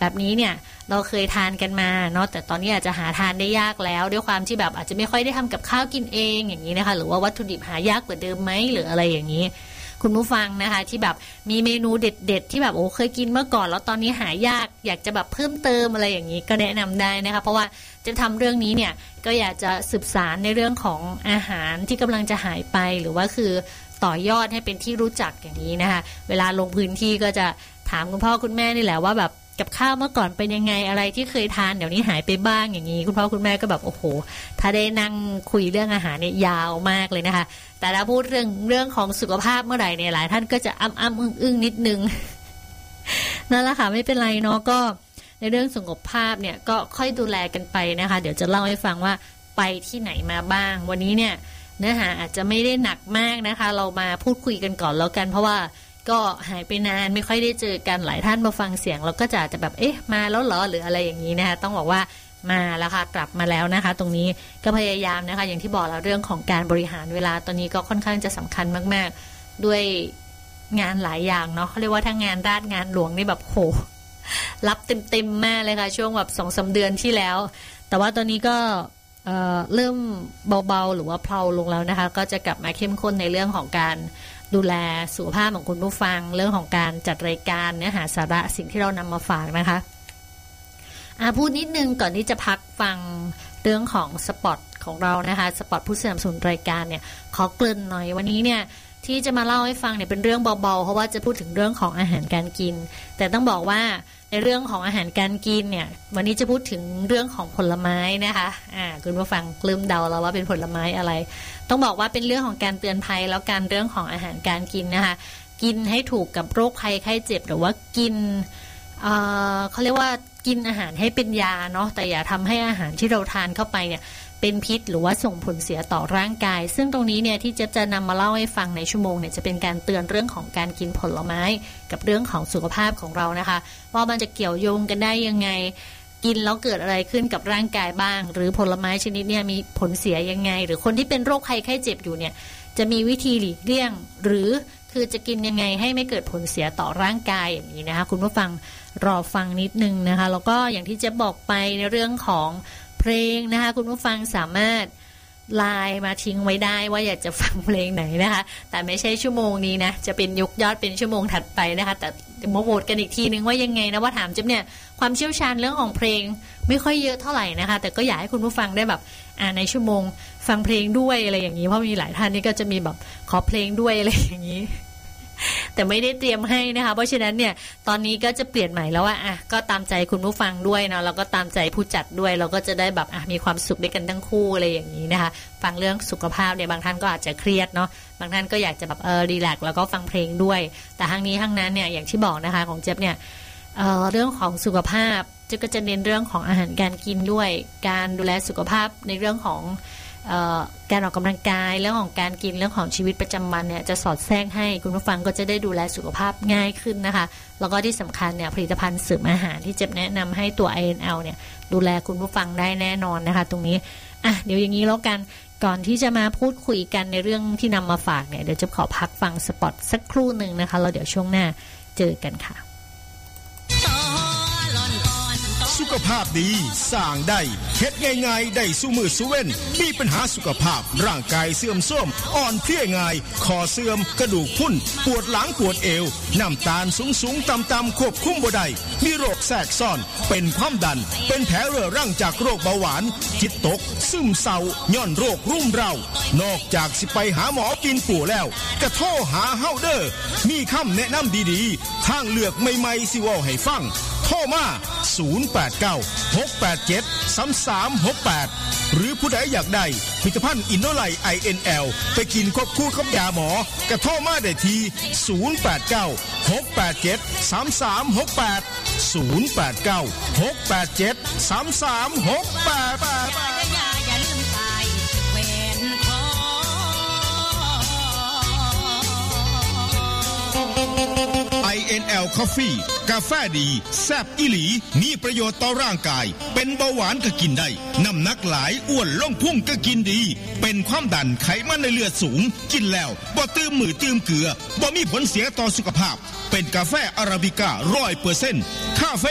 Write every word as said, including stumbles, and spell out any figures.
แบบนี้เนี่ยเราเคยทานกันมาเนาะแต่ตอนนี้อาจจะหาทานได้ยากแล้วด้วยความที่แบบอาจจะไม่ค่อยได้ทำกับข้าวกินเองอย่างนี้นะคะหรือว่าวัตถุดิบหายากกว่าเดิมไหมหรืออะไรอย่างนี้คุณผู้ฟังนะคะที่แบบมีเมนูเด็ดๆที่แบบโอ้เคยกินเมื่อก่อนแล้วตอนนี้หายากอยากจะแบบเพิ่มเติมอะไรอย่างนี้ก็แนะนำได้นะคะเพราะว่าจะทำเรื่องนี้เนี่ยก็อยากจะสืบสานในเรื่องของอาหารที่กำลังจะหายไปหรือว่าคือต่อยอดให้เป็นที่รู้จักอย่างนี้นะคะเวลาลงพื้นที่ก็จะถามคุณพ่อคุณแม่นี่แหละว่าแบบกับข้าวเมื่อก่อนเป็นยังไงอะไรที่เคยทานเดี๋ยวนี้หายไปบ้างอย่างนี้คุณพ่อคุณแม่ก็แบบโอ้โหถ้าได้นั่งคุยเรื่องอาหารเนี่ยยาวมากเลยนะคะแต่ถ้าพูดเรื่องเรื่องของสุขภาพเมื่อไหร่เนี่ยหลายท่านก็จะอ้ำอ้ำอึ้งอึ้งนิดนึง นั่นแหละค่ะไม่เป็นไรเนาะก็ในเรื่องสุขภาพเนี่ยก็ค่อยดูแลกันไปนะคะเดี๋ยวจะเล่าให้ฟังว่าไปที่ไหนมาบ้างวันนี้เนี่ยเนื้อหาอาจจะไม่ได้หนักมากนะคะเรามาพูดคุยกันก่อนแล้วกันเพราะว่าก็หายไปนานไม่ค่อยได้เจอกันหลายท่านมาฟังเสียงเราก็จะจะแบบเอ๊ะมาแล้วเหรอหรืออะไรอย่างนี้นะคะต้องบอกว่ามาแล้วค่ะกลับมาแล้วนะคะตรงนี้ก็พยายามนะคะอย่างที่บอกแล้วเรื่องของการบริหารเวลาตอนนี้ก็ค่อนข้างจะสำคัญมากๆด้วยงานหลายอย่างเนาะเขาเรียกว่าถ้างานราชงานหลวงนี่แบบโหรับเต็มๆมากเลยค่ะช่วงแบบ สองถึงสาม เดือนที่แล้วแต่ว่าตอนนี้ก็เอ่อเริ่มเบาๆหรือว่าเพลาลงแล้วนะคะก็จะกลับมาเข้มข้นในเรื่องของการดูแลสุขภาพของคุณผู้ฟังเรื่องของการจัดรายการเนื้อหาสาระสิ่งที่เรานำมาฝากนะคะอ่ะพูดนิดนึงก่อนที่จะพักฟังเรื่องของสปอตของเรานะคะสปอตผู้สนับสนุนรายการเนี่ยขอเกริ่นหน่อยวันนี้เนี่ยที่จะมาเล่าให้ฟังเนี่ยเป็นเรื่องเบาๆเพราะว่าจะพูดถึงเรื่องของอาหารการกินแต่ต้องบอกว่าในเรื่องของอาหารการกินเนี่ยวันนี้จะพูดถึงเรื่องของผลไม้นะคะอ่าคุณผู้ฟังลืมเดาแล้วว่าเป็นผลไม้อะไรต้องบอกว่าเป็นเรื่องของการเตือนภัยแล้วการเรื่องของอาหารการกินนะคะกินให้ถูกกับโรคภัยไข้เจ็บหรือว่ากินเอ่อเขาเรียกว่ากินอาหารให้เป็นยาเนาะแต่อย่าทำให้อาหารที่เราทานเข้าไปเนี่ยเป็นพิษหรือว่าส่งผลเสียต่อร่างกายซึ่งตรงนี้เนี่ยที่จะจะนำมาเล่าให้ฟังในชั่วโมงเนี่ยจะเป็นการเตือนเรื่องของการกินผลไม้กับเรื่องของสุขภาพของเรานะคะว่ามันจะเกี่ยวโยงกันได้ยังไงกินแล้วเกิดอะไรขึ้นกับร่างกายบ้างหรือผลไม้ชนิดเนี่ยมีผลเสียยังไงหรือคนที่เป็นโรคภัยไข้เจ็บอยู่เนี่ยจะมีวิธีหลีกเลี่ยงหรือคือจะกินยังไงให้ไม่เกิดผลเสียต่อร่างกายอย่างนี้นะคะคุณผู้ฟังรอฟังนิดนึงนะคะแล้วก็อย่างที่เจ๊บอกไปในเรื่องของเพลงนะคะคุณผู้ฟังสามารถไลน์มาทิ้งไว้ได้ว่าอยากจะฟังเพลงไหนนะคะแต่ไม่ใช่ชั่วโมงนี้นะจะเป็นยกยอดเป็นชั่วโมงถัดไปนะคะแต่มาโหวตกันอีกทีนึงว่ายังไงนะว่าถามเจ๊เนี่ยความเชี่ยวชาญเรื่องของเพลงไม่ค่อยเยอะเท่าไหร่นะคะแต่ก็อยากให้คุณผู้ฟังได้แบบอ่าในชั่วโมงฟังเพลงด้วยอะไรอย่างนี้เพราะมีหลายท่านนี่ก็จะมีแบบขอเพลงด้วยอะไรอย่างนี้แต่ไม่ได้เตรียมให้นะคะเพราะฉะนั้นเนี่ยตอนนี้ก็จะเปลี่ยนใหม่แล้วว่าอ่ะก็ตามใจคุณผู้ฟังด้วยเนาะแล้วก็ตามใจผู้จัดด้วยเราก็จะได้แบบอ่ะมีความสุขด้วยกันทั้งคู่อะไรอย่างนี้นะคะฟังเรื่องสุขภาพเนี่ยบางท่านก็อาจจะเครียดเนาะบางท่านก็อยากจะแบบเออรีแลกซ์แล้วก็ฟังเพลงด้วยแต่ทั้งนี้ทั้งนั้นเนี่ยอย่างที่บอกนะคะของเจ๊เนี่ยเอ่อเรื่องของสุขภาพเจ๊ก็จะเน้นเรื่องของอาหารการกินด้วยการดูแลสุขภาพในเรื่องของการออกกำลังกายเรื่องของการกินเรื่องของชีวิตประจำวันเนี่ยจะสอดแทรกให้คุณผู้ฟังก็จะได้ดูแลสุขภาพง่ายขึ้นนะคะแล้วก็ที่สำคัญเนี่ยผลิตภัณฑ์เสริมอาหารที่เจ๊แนะนำให้ตัว ไอ เอ็น แอล เนี่ยดูแลคุณผู้ฟังได้แน่นอนนะคะตรงนี้อ่ะเดี๋ยวอย่างนี้แล้วกันก่อนที่จะมาพูดคุยกันในเรื่องที่นำมาฝากเนี่ยเดี๋ยวจะขอพักฟังสปอตสักครู่หนึ่งนะคะแล้วเดี๋ยวช่วงหน้าเจอกันค่ะสุขภาพดีสร้างได้เฮ็ดง่ายๆได้สู้มือสู้เว้นมีปัญหาสุขภาพร่างกายเสื่อมโทรมอ่อนเพลียง่ายคอเสื่อมกระดูกพรุนปวดหลังปวดเอวน้ำตาลสูงๆต่ำๆควบคุมบ่ได้มีโรคแทรกซ้อนเป็นความดันเป็นแผลเรื้อรังจากโรคเบาหวานจิตตกซึมเศร้าย้อนโรครุมเร้านอกจากสิไปหาหมอกินปู่แล้วก็โทรหาเฮาเด้อมีคำแนะนำดีๆทางเลือกใหม่ๆสิเว้าให้ฟังโทรมาศูนย์ แปด เก้า หก แปด เจ็ด สาม สาม หก แปดหรือผู้ใดอยากได้ผลิตภัณฑ์อินโนไลท์ ไอ เอ็น แอล ไปกินควบคู่กับยาหมอกระโทรมาได้ที่ศูนย์ แปด เก้า หก แปด เจ็ด สาม สาม หก แปด ศูนย์ แปด เก้า หก แปด เจ็ด สาม สาม หก แปดไอ เอ็น แอล Coffee กาแฟดีแซ่บอีหลีมีประโยชน์ต่อร่างกายเป็นเบาหวานก็กินได้น้ำหนักหลายอ้วนล่องพุ่งก็กินดีเป็นความดันไขมันในเลือดสูงกินแล้วบ่ตื้มมือตื้มเกลือบ่มีผลเสียต่อสุขภาพเป็นกาแฟอาราบิก้า ร้อยเปอร์เซ็นต์ คาเฟ